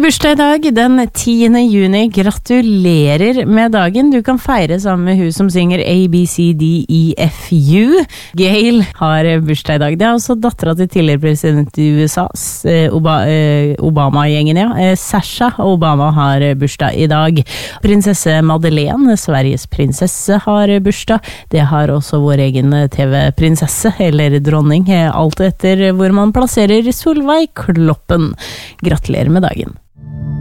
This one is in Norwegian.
bursdag I dag, den 10. juni. Gratulerer med dagen. Du kan feire sammen med hun som synger ABCDEFU. Gail har bursdag I dag. Det også datteren til tidligere president I USAs, Obama-gjengen, ja. Sasha Obama har bursdag I dag. Prinsesse Madeleine, Sveriges prinsesse, har bursdag. Det har også vår egen TV-prinsesse, eller dronning, alt etter hvor man plasserer Solveig Kloppen. Gratulerer med dagen.